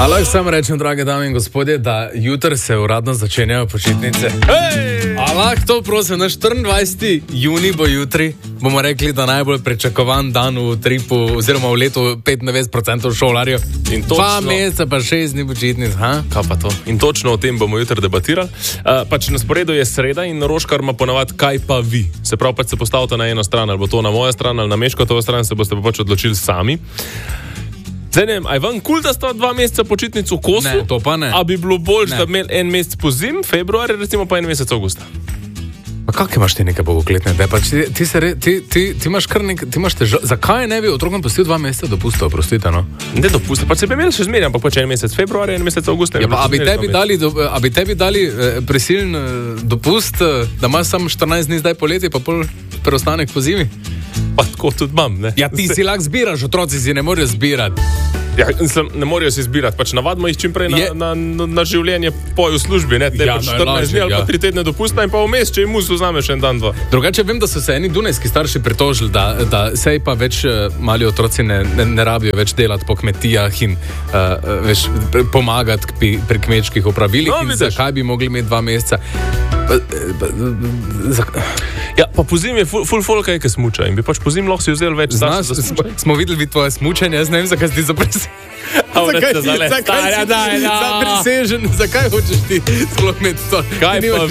Lahko samo rečem, drage dame in gospodje, da jutri se uradno začenjajo počitnice. Lahko to prosim, na 24. juni bo jutri, bomo rekli, da najbolj pričakovan dan v tripu, oziroma v letu 95% šolarjev. In 2 meseca pa 6 dni počitnic, Kaj pa to? In točno o tem bomo jutri debatirali. Pač na sporedu je sreda in Roškar ima ponavadi kaj pa vi. Se pravi, pač se postavite na eno stran, ali bo to na mojo stran ali na Meškotovo stran, se boste pa pač odločili sami. Zdaj ne vem, a je vam kul, da sta 2 meseca počitnic v kosu? Ne, to pa ne. A bi bilo bolj, da bi imeli 1 mesec po zim, februar, recimo pa 1 mesec avgusta? Pa kak imaš ti nekaj bogokletne? Ti imaš kar nekaj, ti imaš težav. Zakaj ne bi otrokom pustil 2 meseca dopusta, oprostite, no? Ne dopusta, pa se bi imeli še zmeraj, ampak pač 1 mesec februar, 1 mesec avgusta. Ja, pa a bi tebi dali prisiln dopust, da imaš samo 14 dni zdaj poleti, pa pol preostanek po zimi? Pa tako tudi imam, ne? Ja, ti si lahko zbiraš, otroci si ne morejo zbirati. Ja, ne morajo si zbirati, pač navadimo jih čim prej na življenje v službi, ne? Ja, pač 14 dni ali pa 3 tedne dopusta in pa vmes, če jim vzameš en dan, 2. Drugače vem, da so se eni dunajski starši pritožili, da sej pa več mali otroci ne rabijo več delati po kmetijah in več pomagati pri kmečkih opravilih. No, in zakaj bi mogli imeti 2 meseca? Ja, pa po zimi je ful folka, ki smuča in bi pač po zimi lahko si vzel več časa. Smo videli tvoje smučanje, jaz ne vem, zakaj si ti zapresežen. Zakaj hočeš ti sploh imeti to?